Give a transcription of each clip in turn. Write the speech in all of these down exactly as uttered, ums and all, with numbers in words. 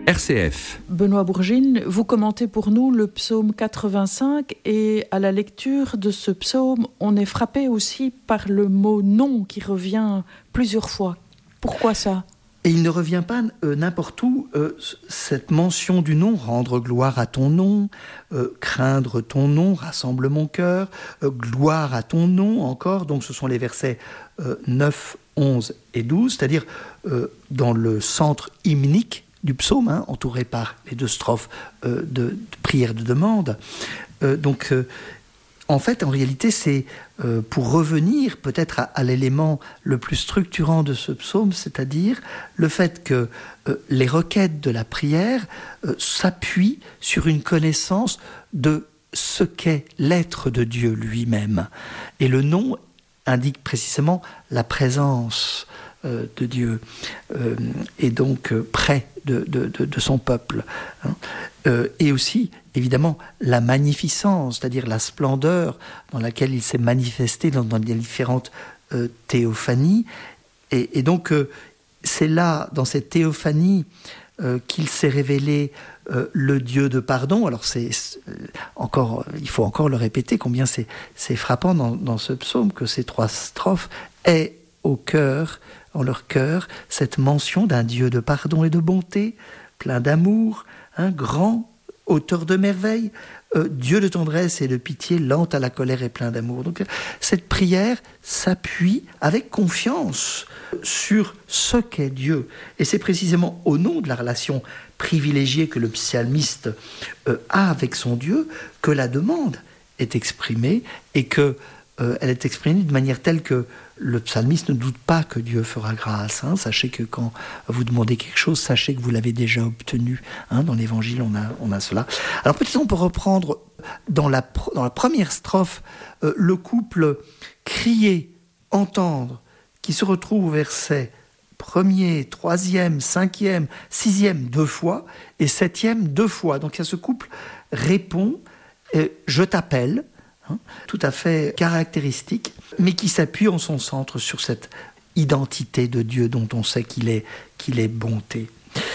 R C F. Benoît Bourgine, vous commentez pour nous le psaume quatre-vingt-cinq et à la lecture de ce psaume, on est frappé aussi par le mot « non » qui revient plusieurs fois. Pourquoi ça ? Et il ne revient pas euh, n'importe où, euh, cette mention du nom, rendre gloire à ton nom, euh, craindre ton nom, rassemble mon cœur, euh, gloire à ton nom encore, donc ce sont les versets euh, neuf, onze et douze, c'est-à-dire euh, dans le centre hymnique du psaume, hein, entouré par les deux strophes euh, de, de prière de demande. Euh, donc, euh, en fait, en réalité, c'est euh, pour revenir peut-être à, à l'élément le plus structurant de ce psaume, c'est-à-dire le fait que euh, les requêtes de la prière euh, s'appuient sur une connaissance de ce qu'est l'être de Dieu lui-même. Et le nom indique précisément la présence euh, de Dieu, euh, et donc euh, près de, de, de, de son peuple. Hein. Euh, et aussi, évidemment, la magnificence, c'est-à-dire la splendeur dans laquelle il s'est manifesté dans, dans les différentes euh, théophanies. Et, et donc, euh, c'est là, dans cette théophanie, euh, qu'il s'est révélé euh, le Dieu de pardon. Alors, c'est, c'est encore, il faut encore le répéter, combien c'est, c'est frappant dans, dans ce psaume que ces trois strophes aient au cœur, en leur cœur, cette mention d'un Dieu de pardon et de bonté, plein d'amour, un grand auteur de merveilles, euh, Dieu de tendresse et de pitié, lent à la colère et plein d'amour. Donc cette prière s'appuie avec confiance sur ce qu'est Dieu. Et c'est précisément au nom de la relation privilégiée que le psalmiste euh, a avec son Dieu que la demande est exprimée et que euh, elle est exprimée de manière telle que le psalmiste ne doute pas que Dieu fera grâce. Hein. Sachez que quand vous demandez quelque chose, sachez que vous l'avez déjà obtenu. Hein. Dans l'Évangile, on a, on a cela. Alors peut-être on peut reprendre dans la, dans la première strophe euh, le couple crier, entendre, qui se retrouve au verset premier, troisième, cinquième, sixième deux fois et septième deux fois. Donc il y a ce couple répond euh, « je t'appelle ». Hein, tout à fait caractéristique, mais qui s'appuie en son centre sur cette identité de Dieu dont on sait qu'il est, qu'il est bonté.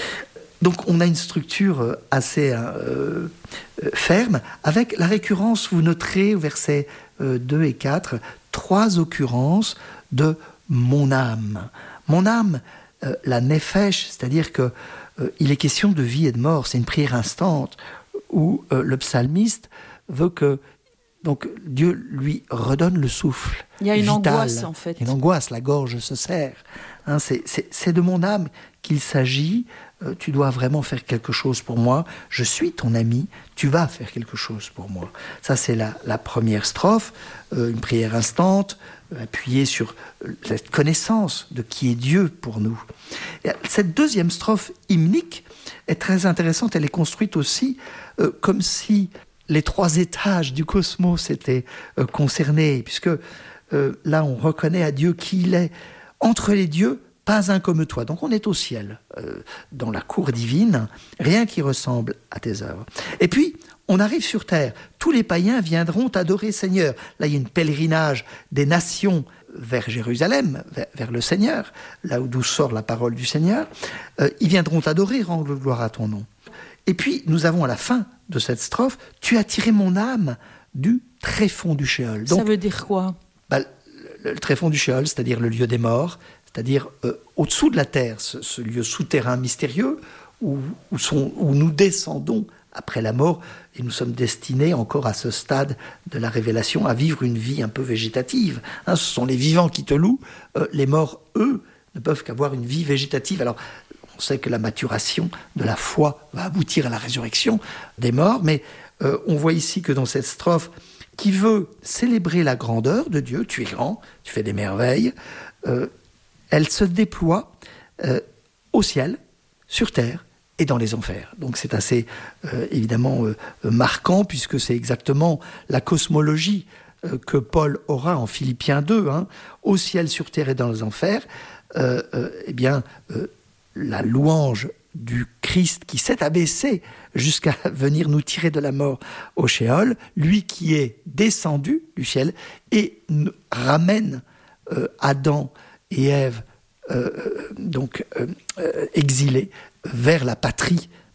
Donc on a une structure assez euh, ferme, avec la récurrence, vous noterez au verset euh, deux et quatre, trois occurrences de « mon âme ». Mon âme, euh, la nefesh, c'est-à-dire qu'il euh, est question de vie et de mort, c'est une prière instante où euh, le psalmiste veut que donc Dieu lui redonne le souffle. Il y a une vital. angoisse en fait. Une angoisse, la gorge se serre. Hein, c'est, c'est, c'est de mon âme qu'il s'agit. Euh, tu dois vraiment faire quelque chose pour moi. Je suis ton ami. Tu vas faire quelque chose pour moi. Ça, c'est la, la première strophe. Euh, une prière instante, euh, appuyée sur cette connaissance de qui est Dieu pour nous. Et cette deuxième strophe hymnique est très intéressante. Elle est construite aussi euh, comme si les trois étages du cosmos étaient euh, concernés, puisque euh, là, on reconnaît à Dieu qui il est. Entre les dieux, pas un comme toi. Donc on est au ciel, euh, dans la cour divine, rien qui ressemble à tes œuvres. Et puis, on arrive sur terre. Tous les païens viendront adorer Seigneur. Là, il y a une pèlerinage des nations vers Jérusalem, vers, vers le Seigneur, là d'où sort la parole du Seigneur. Euh, ils viendront adorer, rendre gloire à ton nom. Et puis, nous avons à la fin de cette strophe, « Tu as tiré mon âme du tréfonds du Sheol ». Ça veut dire quoi ? bah, le, le tréfonds du Sheol, c'est-à-dire le lieu des morts, c'est-à-dire euh, au-dessous de la terre, ce, ce lieu souterrain mystérieux où, où, sont, où nous descendons après la mort et nous sommes destinés encore à ce stade de la révélation à vivre une vie un peu végétative. Hein, ce sont les vivants qui te louent, euh, les morts, eux, ne peuvent qu'avoir une vie végétative. Alors, on sait que la maturation de la foi va aboutir à la résurrection des morts, mais euh, on voit ici que dans cette strophe, qui veut célébrer la grandeur de Dieu, tu es grand, tu fais des merveilles, euh, elle se déploie euh, au ciel, sur terre et dans les enfers. Donc c'est assez euh, évidemment euh, marquant, puisque c'est exactement la cosmologie euh, que Paul aura en Philippiens deux, hein, au ciel, sur terre et dans les enfers. Euh, euh, eh bien, euh, la louange du Christ qui s'est abaissé jusqu'à venir nous tirer de la mort au Sheol, lui qui est descendu du ciel et nous ramène euh, Adam et Ève euh, donc euh, euh, exilés vers la patrie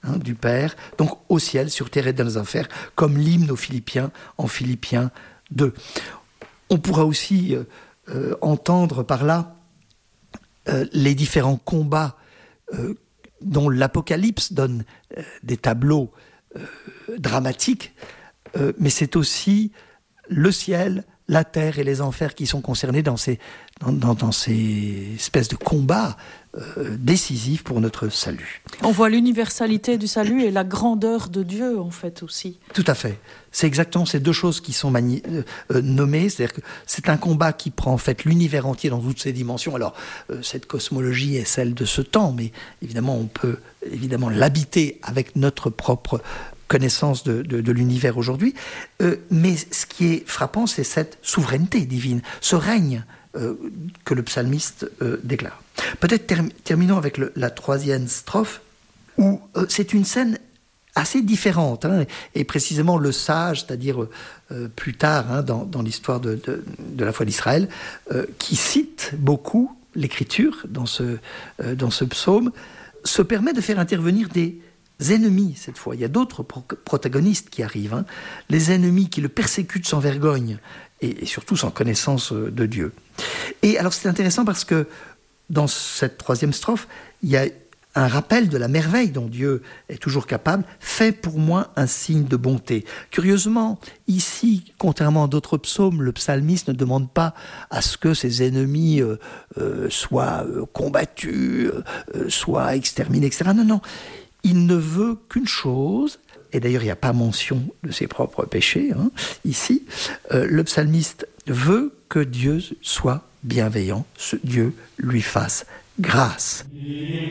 hein, du Père, donc au ciel, sur terre et dans les enfers, comme l'hymne aux Philippiens en Philippiens deux. On pourra aussi euh, euh, entendre par là euh, les différents combats euh, dont l'Apocalypse donne euh, des tableaux euh, dramatiques, euh, mais c'est aussi le ciel, la terre et les enfers qui sont concernés dans ces, dans, dans, dans ces espèces de combats euh, décisifs pour notre salut. On voit l'universalité du salut et la grandeur de Dieu, en fait, aussi. Tout à fait. C'est exactement ces deux choses qui sont mani- euh, nommées. C'est-à-dire que c'est un combat qui prend en fait l'univers entier dans toutes ses dimensions. Alors, euh, cette cosmologie est celle de ce temps, mais évidemment, on peut évidemment l'habiter avec notre propre connaissance de, de, de l'univers aujourd'hui. Euh, mais ce qui est frappant, c'est cette souveraineté divine, ce règne euh, que le psalmiste euh, déclare. Peut-être ter- terminons avec le, la troisième strophe, où euh, c'est une scène assez différente, hein, et précisément le sage, c'est-à-dire euh, plus tard hein, dans, dans l'histoire de, de, de la foi d'Israël, euh, qui cite beaucoup l'Écriture dans ce, euh, dans ce psaume, se permet de faire intervenir des ennemis cette fois. Il y a d'autres pro- protagonistes qui arrivent, hein, les ennemis qui le persécutent sans vergogne et, et surtout sans connaissance de Dieu. Et alors c'est intéressant parce que dans cette troisième strophe, il y a un rappel de la merveille dont Dieu est toujours capable, fait pour moi un signe de bonté. Curieusement, ici, contrairement à d'autres psaumes, le psalmiste ne demande pas à ce que ses ennemis euh, euh, soient euh, combattus, euh, soient exterminés, et cetera. Non, non, il ne veut qu'une chose, et d'ailleurs il n'y a pas mention de ses propres péchés, hein, ici, euh, le psalmiste veut que Dieu soit bienveillant, ce Dieu lui fasse grâce.